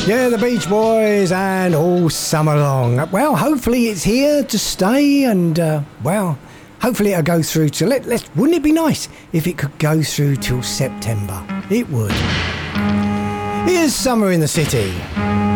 Yeah, the Beach Boys and all summer long. Well, hopefully it's here to stay and, hopefully it'll go through to... wouldn't it be nice if it could go through till September? It would. Here's Summer in the City.